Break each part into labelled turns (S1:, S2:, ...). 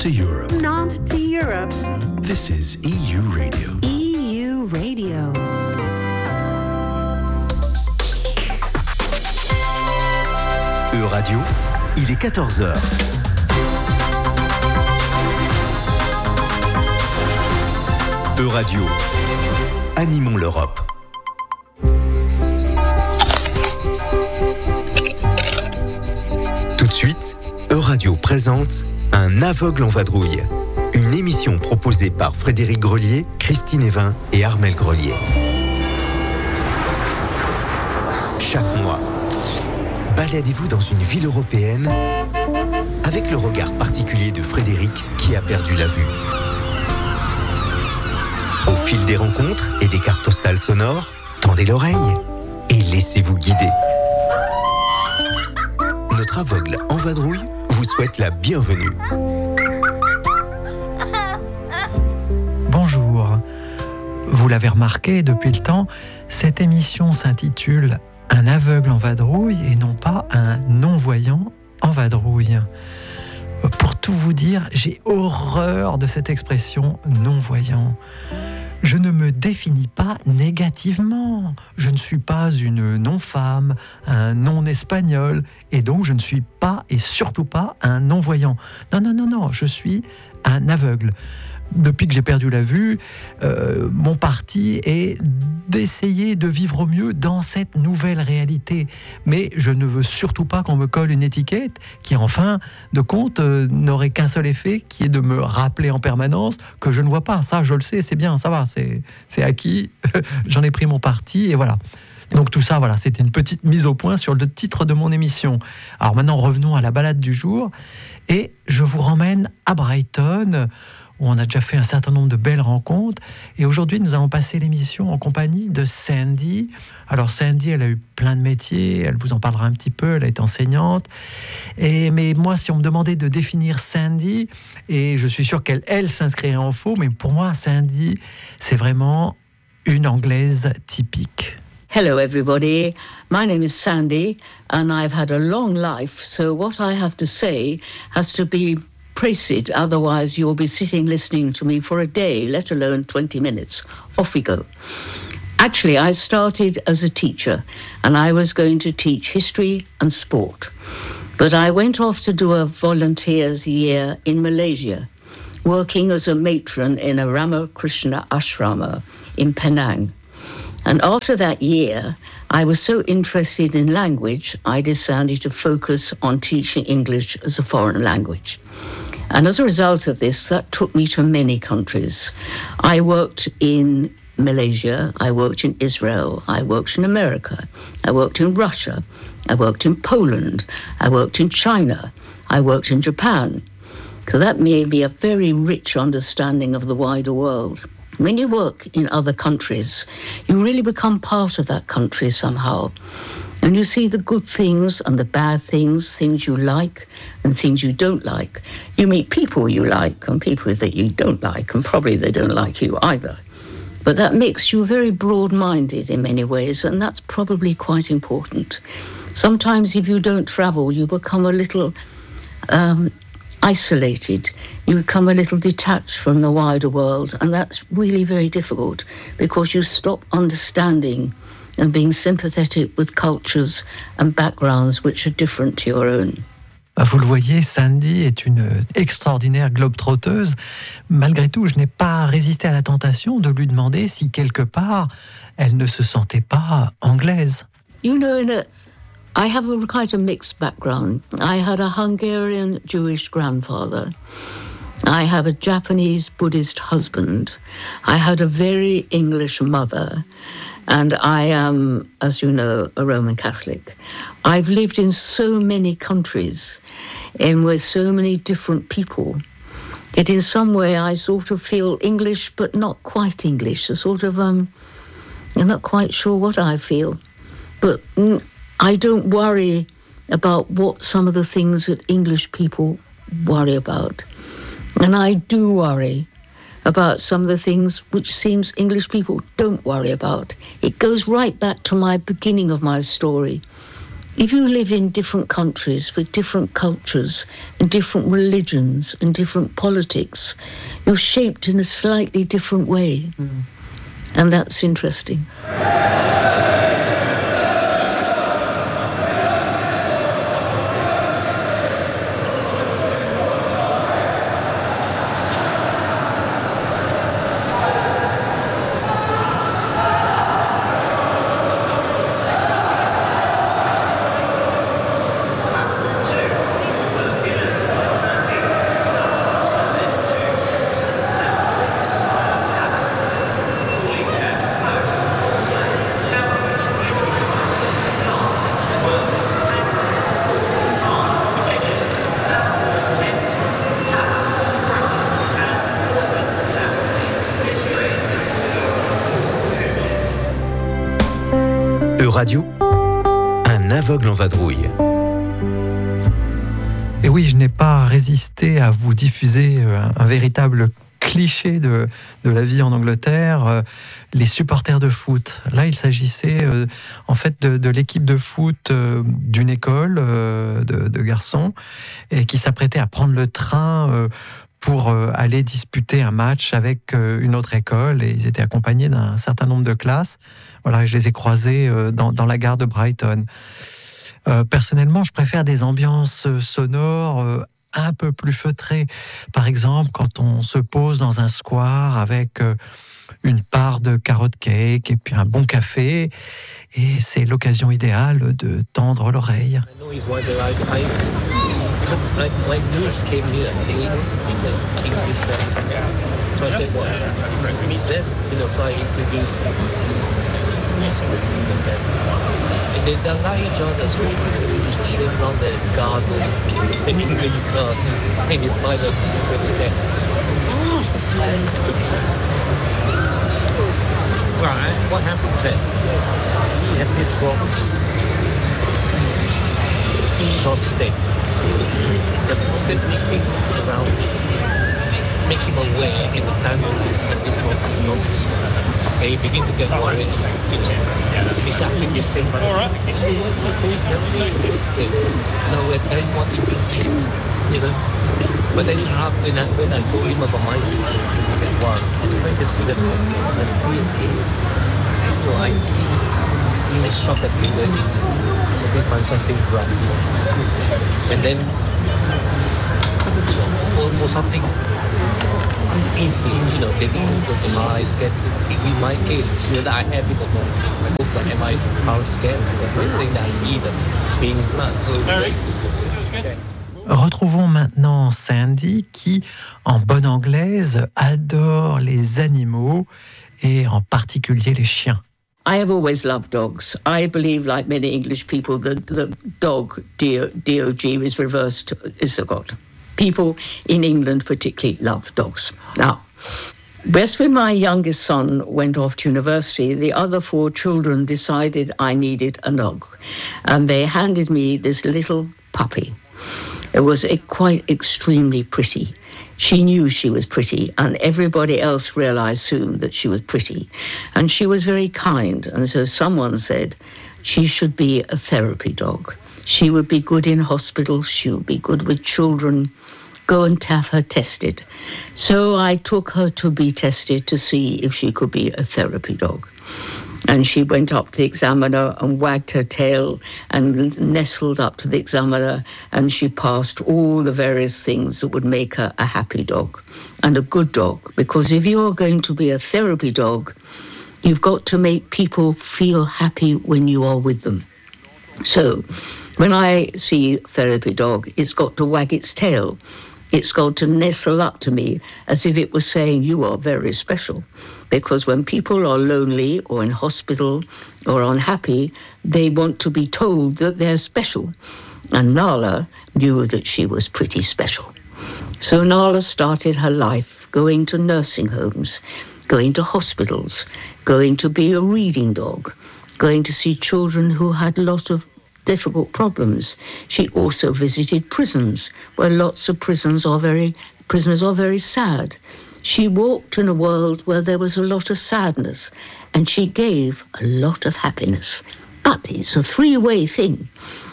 S1: to Europe.
S2: Not to Europe.
S1: This is EU Radio.
S3: EU Radio.
S4: Radio, il est 14h. Radio, animons l'Europe. Tout de suite, Radio présente Un aveugle en vadrouille. Une émission proposée par Frédéric Grelier, Christine Evin et Armelle Grelier. Chaque mois, baladez-vous dans une ville européenne avec le regard particulier de Frédéric qui a perdu la vue. Au fil des rencontres et des cartes postales sonores, tendez l'oreille et laissez-vous guider. Notre aveugle en vadrouille vous souhaite la bienvenue.
S5: Bonjour. Vous l'avez remarqué depuis le temps, cette émission s'intitule Un aveugle en vadrouille et non pas un non-voyant en vadrouille. Pour tout vous dire, j'ai horreur de cette expression non-voyant. Je ne me définis pas négativement. Je ne suis pas une non-femme, un non-espagnol, et donc je ne suis pas, et surtout pas, un non-voyant. Non, je suis un aveugle. Depuis que j'ai perdu la vue, mon parti est d'essayer de vivre au mieux dans cette nouvelle réalité. Mais je ne veux surtout pas qu'on me colle une étiquette qui, en fin de compte, n'aurait qu'un seul effet, qui est de me rappeler en permanence que je ne vois pas. Ça, je le sais, c'est bien, ça va, c'est acquis. J'en ai pris mon parti et voilà. Donc tout ça, voilà, c'était une petite mise au point sur le titre de mon émission. Alors maintenant, revenons à la balade du jour. Et je vous ramène à Brighton, où on a déjà fait un certain nombre de belles rencontres. Et aujourd'hui, nous allons passer l'émission en compagnie de Sandy. Alors Sandy, elle a eu plein de métiers, elle vous en parlera un petit peu, elle est enseignante. Mais moi, si on me demandait de définir Sandy, et je suis sûr qu'elle s'inscrirait en faux, mais pour moi, Sandy, c'est vraiment une Anglaise typique.
S6: Hello everybody, my name is Sandy and I've had a long life, so what I have to say has to be precise, otherwise you'll be sitting listening to me for a day, let alone 20 minutes. Off we go. Actually, I started as a teacher and I was going to teach history and sport. But I went off to do a volunteer's year in Malaysia, working as a matron in a Ramakrishna ashrama in Penang. And after that year, I was so interested in language, I decided to focus on teaching English as a foreign language. And as a result of this, that took me to many countries. I worked in Malaysia, I worked in Israel, I worked in America, I worked in Russia, I worked in Poland, I worked in China, I worked in Japan. So that made me a very rich understanding of the wider world. When you work in other countries, you really become part of that country somehow. And you see the good things and the bad things, things you like and things you don't like. You meet people you like and people that you don't like, and probably they don't like you either. But that makes you very broad-minded in many ways, and that's probably quite important. Sometimes if you don't travel, you become a little isolated. You become a little detached from the wider world, and that's really very difficult because you stop understanding and being sympathetic with cultures and backgrounds which are different to your own.
S5: Vous le voyez, Sandy est une extraordinaire globe-trotteuse. Malgré tout, je n'ai pas résisté à la tentation de lui demander si quelque part elle ne se sentait pas anglaise.
S6: You know, I have quite a mixed background. I had a Hungarian Jewish grandfather. I have a Japanese Buddhist husband. I had a very English mother. And I am, as you know, a Roman Catholic. I've lived in so many countries and with so many different people that in some way I sort of feel English but not quite English. A sort of, I'm not quite sure what I feel. But I don't worry about what some of the things that English people worry about. And I do worry about some of the things which seems English people don't worry about. It goes right back to my beginning of my story. If you live in different countries with different cultures and different religions and different politics, you're shaped in a slightly different way. And that's interesting.
S4: Radio, un aveugle en vadrouille.
S5: Et oui, je n'ai pas résisté à vous diffuser un véritable cliché de la vie en Angleterre, les supporters de foot. Là, il s'agissait en fait de l'équipe de foot d'une école de garçons et qui s'apprêtait à prendre le train pour aller disputer un match avec une autre école, et ils étaient accompagnés d'un certain nombre de classes. Voilà, je les ai croisés dans la gare de Brighton. Personnellement, je préfère des ambiances sonores un peu plus feutrées. Par exemple, quand on se pose dans un square avec une part de carrot cake et puis un bon café, et c'est l'occasion idéale de tendre l'oreille.
S2: My niece came here in the English family. So I said, well, meet them, so I introduced them. And they allow each other to sit around the garden, in English garden, and you find a right, what happened then? He had this prostate. The prophet making around, make him aware in the time of this prophet. They begin to get worried. He's actually the same. All right. Now we're telling what he thinks, you know. But then when I told him about my situation, he said, wow, I'm trying to see the problem. And he is so I shocked at him when we find something wrong. And then almost something iffy, you know, they am I scared? In my case, whether I have it or not, but am I scared? This thing that I need being blood. So okay.
S5: Retrouvons maintenant Sandy qui, en bonne anglaise, adore les animaux et en particulier les chiens.
S6: I have always loved dogs. I believe, like many English people, that the dog, D-O-G, is reversed, is a god. People in England particularly love dogs. Now, best when my youngest son went off to university, the other 4 children decided I needed a dog. And they handed me this little puppy. It was quite extremely pretty. She knew she was pretty, and everybody else realized soon that she was pretty. And she was very kind, and so someone said she should be a therapy dog. She would be good in hospital, she would be good with children. Go and have her tested. So I took her to be tested to see if she could be a therapy dog. And she went up to the examiner and wagged her tail and nestled up to the examiner, and she passed all the various things that would make her a happy dog and a good dog. Because if you're going to be a therapy dog, you've got to make people feel happy when you are with them. So when I see a therapy dog, it's got to wag its tail. It's got to nestle up to me as if it was saying, you are very special. Because when people are lonely or in hospital or unhappy, they want to be told that they're special. And Nala knew that she was pretty special. So Nala started her life going to nursing homes, going to hospitals, going to be a reading dog, going to see children who had a lot of difficult problems. She also visited prisons, where lots of prisoners are very sad. She walked in a world where there was a lot of sadness, and she gave a lot of happiness. But it's a 3-way thing.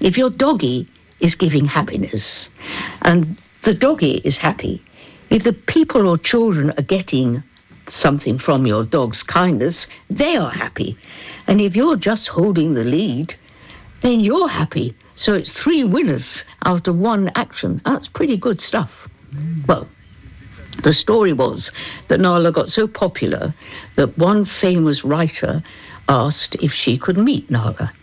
S6: if your doggy is giving happiness and the doggy is happy, if the people or children are getting something from your dog's kindness, they are happy. And if you're just holding the lead, then you're happy. So it's 3 winners out of 1 action. That's pretty good stuff. Well, the story was that Nala got so popular that one famous writer asked if she could meet Nala.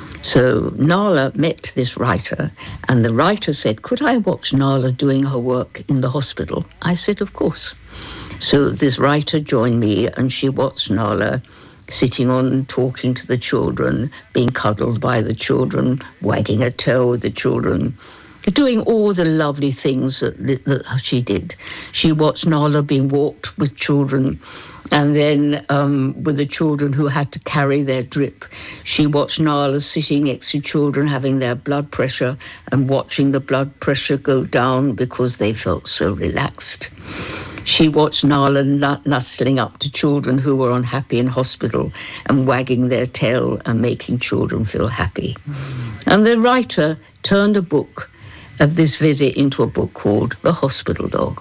S6: So Nala met this writer, and the writer said, could I watch Nala doing her work in the hospital? I said, of course. So this writer joined me, and she watched Nala sitting on, talking to the children, being cuddled by the children, wagging her tail with the children, doing all the lovely things that she did. She watched Nala being walked with children, and then with the children who had to carry their drip. She watched Nala sitting next to children having their blood pressure and watching the blood pressure go down because they felt so relaxed. She watched Nala nuzzling up to children who were unhappy in hospital and wagging their tail and making children feel happy. And the writer turned a book of this visit into a book called The Hospital Dog.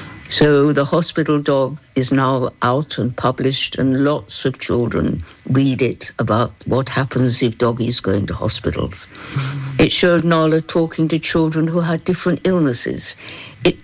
S6: So The Hospital Dog is now out and published, and lots of children read it about what happens if doggies go into hospitals. It showed Nala talking to children who had different illnesses. It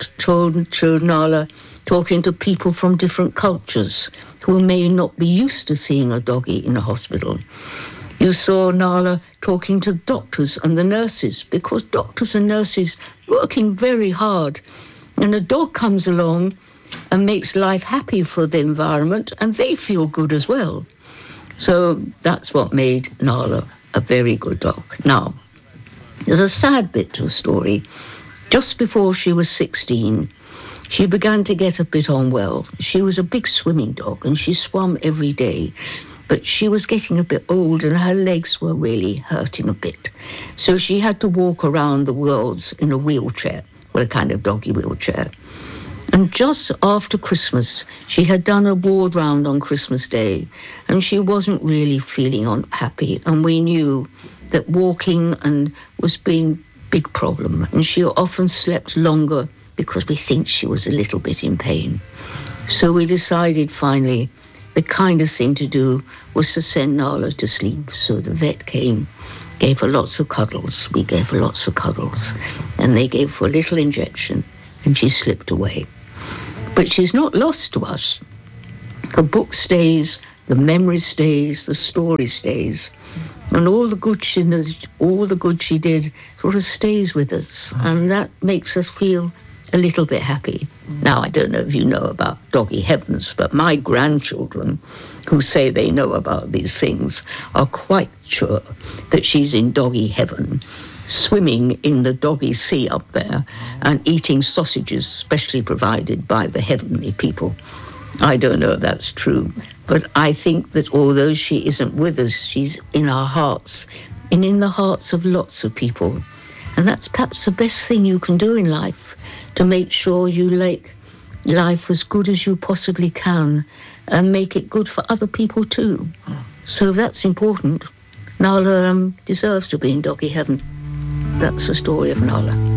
S6: showed Nala talking to people from different cultures who may not be used to seeing a doggy in a hospital. You saw Nala talking to doctors and the nurses, because doctors and nurses working very hard, and a dog comes along and makes life happy for the environment, and they feel good as well. So that's what made Nala a very good dog. Now, there's a sad bit to the story. Just before she was 16, she began to get a bit unwell. She was a big swimming dog, and she swam every day. But she was getting a bit old, and her legs were really hurting a bit. So she had to walk around the worlds in a wheelchair, well, a kind of doggy wheelchair. And just after Christmas, she had done a ward round on Christmas Day, and she wasn't really feeling unhappy. And we knew that walking was being a big problem, and she often slept longer because we think she was a little bit in pain. So we decided finally the kindest thing to do was to send Nala to sleep. So the vet came, gave her lots of cuddles. We gave her lots of cuddles. And they gave her a little injection, and she slipped away. But she's not lost to us. The book stays, the memory stays, the story stays. And all the good she did sort of stays with us. And that makes us feel a little bit happy. Now, I don't know if you know about doggy heavens, but my grandchildren, who say they know about these things, are quite sure that she's in doggy heaven, swimming in the doggy sea up there and eating sausages specially provided by the heavenly people. I don't know if that's true, but I think that although she isn't with us, she's in our hearts and in the hearts of lots of people. And that's perhaps the best thing you can do in life, to make sure you make life as good as you possibly can and make it good for other people too. So that's important. Nala deserves to be in doggy heaven. That's the story of Nala.